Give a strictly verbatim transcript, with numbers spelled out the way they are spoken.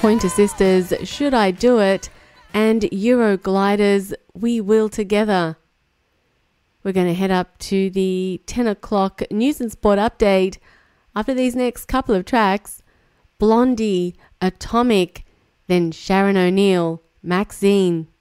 Pointer Sisters, Should I Do It? And Eurogliders, We Will Together. We're going to head up to the ten o'clock news and sport update after these next couple of tracks. Blondie, Atomic, then Sharon O'Neill, Maxine.